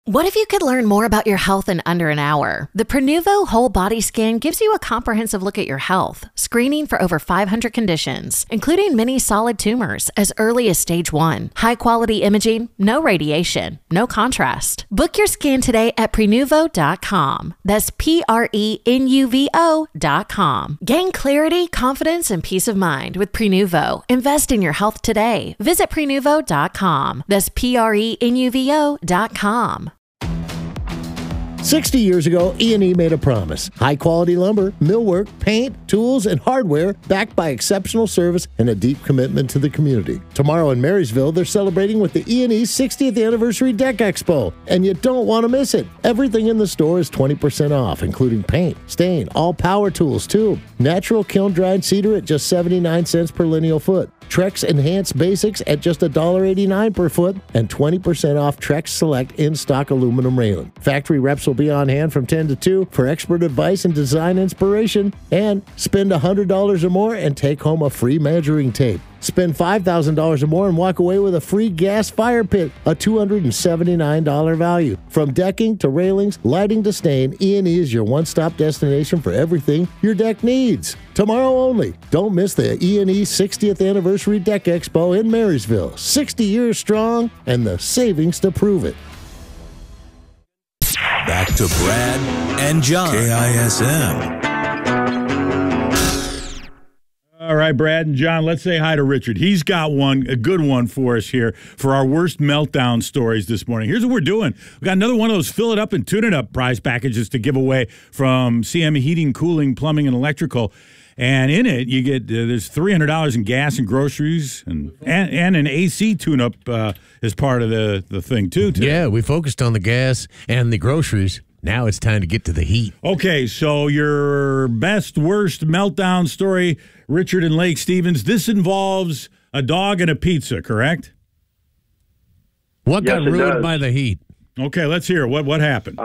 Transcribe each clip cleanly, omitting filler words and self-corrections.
What if you could learn more about your health in under an hour? The Prenuvo Whole Body Scan gives you a comprehensive look at your health, screening for over 500 conditions, including many solid tumors as early as stage 1. High-quality imaging, no radiation, no contrast. Book your scan today at Prenuvo.com. That's Prenuvo.com. Gain clarity, confidence, and peace of mind with Prenuvo. Invest in your health today. Visit Prenuvo.com. That's Prenuvo.com. 60 years ago, E&E made a promise. High-quality lumber, millwork, paint, tools, and hardware backed by exceptional service and a deep commitment to the community. Tomorrow in Marysville, they're celebrating with the E&E 60th Anniversary Deck Expo, and you don't want to miss it. Everything in the store is 20% off, including paint, stain, all power tools, too. Natural kiln-dried cedar at just 79 cents per lineal foot. Trex Enhanced Basics at just $1.89 per foot, and 20% off Trex Select in-stock aluminum railing. Factory reps will be on hand from 10 to 2 for expert advice and design inspiration. And spend $100 or more and take home a free measuring tape. Spend $5,000 or more and walk away with a free gas fire pit, a $279 value. From decking to railings, lighting to stain, E&E is your one-stop destination for everything your deck needs. Tomorrow only. Don't miss the E&E 60th Anniversary Deck Expo in Marysville. 60 years strong and the savings to prove it. Back to Brad and John. KISM. All right, Brad and John, let's say hi to Richard. He's got a good one for us here for our worst meltdown stories this morning. Here's what we're doing. We got another one of those fill it up and tune it up prize packages to give away from CM Heating, Cooling, Plumbing, and Electrical. And in it, you get there's $300 in gas and groceries and an AC tune-up as part of the thing, too. Yeah, we focused on the gas and the groceries. Now it's time to get to the heat. Okay, so your best, worst meltdown story, Richard and Lake Stevens. This involves a dog and a pizza, correct? What got ruined by the heat? Okay, let's hear it. What happened?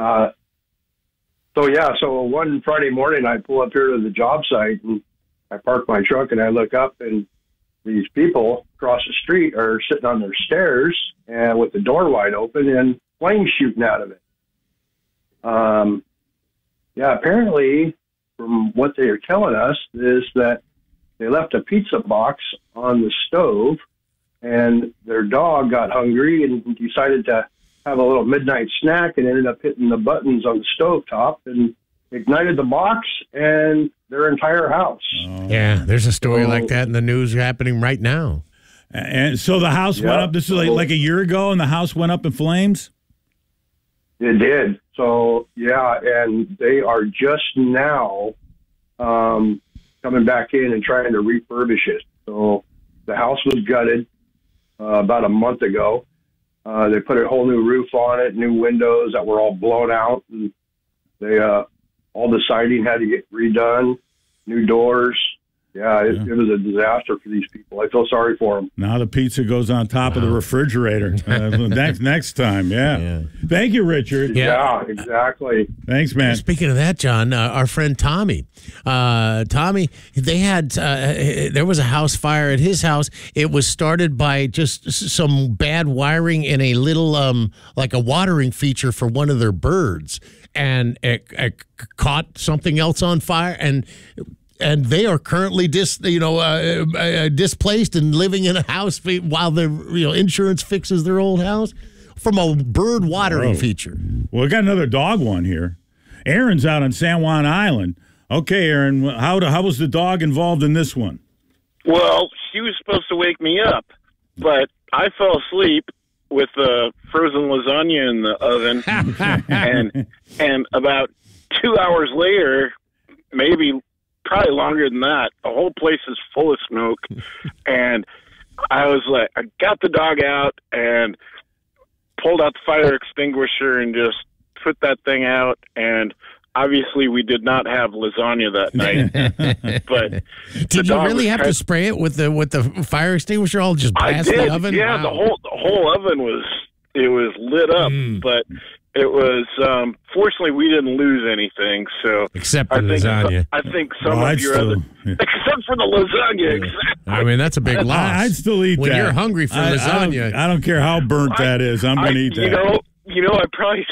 So one Friday morning, I pull up here to the job site, and I park my truck, and I look up, and these people across the street are sitting on their stairs and with the door wide open and flames shooting out of it. Apparently, from what they are telling us, is that they left a pizza box on the stove, and their dog got hungry and decided to have a little midnight snack and ended up hitting the buttons on the stovetop and ignited the box and their entire house. Yeah, there's a story like that in the news happening right now. And so the house went up. This is like a year ago, and the house went up in flames? It did. So, and they are just now coming back in and trying to refurbish it. So the house was gutted about a month ago. They put a whole new roof on it, new windows that were all blown out. And they all the siding had to get redone, new doors. It was a disaster for these people. I feel sorry for them. Now the pizza goes on top of the refrigerator. Next time, Thank you, Richard. Yeah, exactly. Thanks, man. Speaking of that, John, our friend Tommy, they had there was a house fire at his house. It was started by just some bad wiring in a little like a watering feature for one of their birds, and it caught something else on fire, and they are currently displaced and living in a house while the insurance fixes their old house from a bird watering feature. Well, we got another dog one here. Aaron's out on San Juan Island. Okay, Aaron, how was the dog involved in this one? Well, she was supposed to wake me up, but I fell asleep with frozen lasagna in the oven, and about 2 hours later, probably longer than that, the whole place is full of smoke. And I was like, I got the dog out and pulled out the fire extinguisher and just put that thing out. And obviously we did not have lasagna that night. But did you really have to spray it with the fire extinguisher all just past the oven? Yeah, wow. the whole oven was lit up, but it was fortunately we didn't lose anything. So except for lasagna, I think some of your other, except for the lasagna. Exactly. I mean, that's a big loss. I'd still eat when that. You're hungry for lasagna. I don't care how burnt that is. I'm going to eat that. I probably